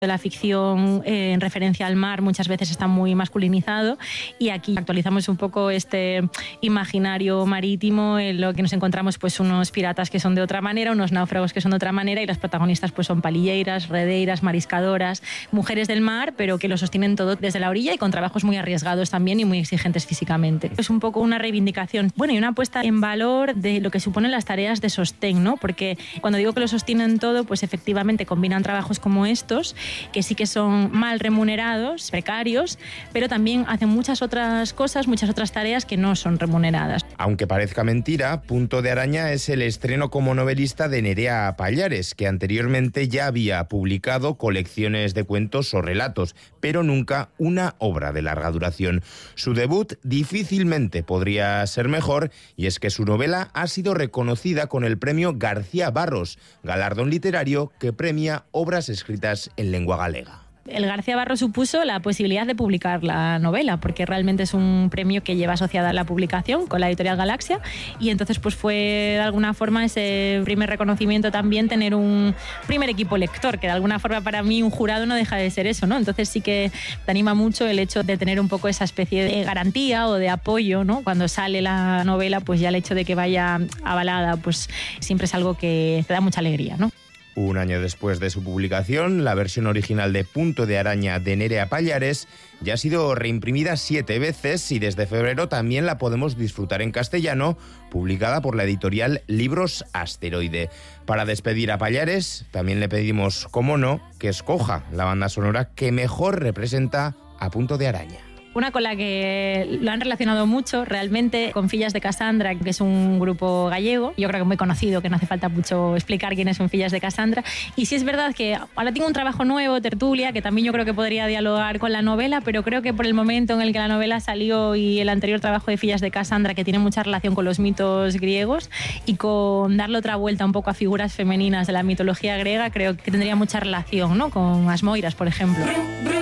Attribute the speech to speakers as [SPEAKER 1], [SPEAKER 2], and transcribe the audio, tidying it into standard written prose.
[SPEAKER 1] La ficción en referencia al mar muchas veces está muy masculinizado y aquí actualizamos un poco este imaginario marítimo en lo que nos encontramos pues unos piratas que son de otra manera, unos náufragos que son de otra manera y las protagonistas pues son palilleiras, redeiras, mariscadoras, mujeres del mar, pero que lo sostienen todo desde la orilla y con trabajos muy arriesgados también y muy exigentes físicamente. Es un poco una reivindicación, bueno, y una puesta en valor de lo que suponen las tareas de sostén, ¿no? Porque cuando digo que lo sostienen todo, pues efectivamente combinan trabajos como estos que sí que son mal remunerados, precarios, pero también hacen muchas otras cosas, muchas otras tareas que no son remuneradas.
[SPEAKER 2] Aunque parezca mentira, Punto de Araña es el estreno como novelista de Nerea Pallares, que anteriormente ya había publicado colecciones de cuentos o relatos, pero nunca una obra de larga duración. Su debut difícilmente podría ser mejor, y es que su novela ha sido reconocida con el premio García Barros, galardón literario que premia obras escritas en lengua galega.
[SPEAKER 1] El García Barros supuso la posibilidad de publicar la novela, porque realmente es un premio que lleva asociada a la publicación con la editorial Galaxia, y entonces pues fue de alguna forma ese primer reconocimiento también tener un primer equipo lector, que de alguna forma para mí un jurado no deja de ser eso, ¿no? Entonces sí que te anima mucho el hecho de tener un poco esa especie de garantía o de apoyo, ¿no? Cuando sale la novela, pues ya el hecho de que vaya avalada, pues siempre es algo que te da mucha alegría, ¿no?
[SPEAKER 2] Un año después de su publicación, la versión original de Punto de Araña de Nerea Pallares ya ha sido reimprimida 7 veces y desde febrero también la podemos disfrutar en castellano, publicada por la editorial Libros Asteroide. Para despedir a Pallares, también le pedimos, como no, que escoja la banda sonora que mejor representa a Punto de Araña.
[SPEAKER 1] Una con la que lo han relacionado mucho realmente con Fillas de Casandra, que es un grupo gallego, yo creo que muy conocido, que no hace falta mucho explicar quiénes son Fillas de Casandra. Y sí es verdad que ahora tengo un trabajo nuevo, Tertulia, que también yo creo que podría dialogar con la novela, pero creo que por el momento en el que la novela salió y el anterior trabajo de Fillas de Casandra, que tiene mucha relación con los mitos griegos y con darle otra vuelta un poco a figuras femeninas de la mitología griega, creo que tendría mucha relación, ¿no? Con Asmoiras, por ejemplo.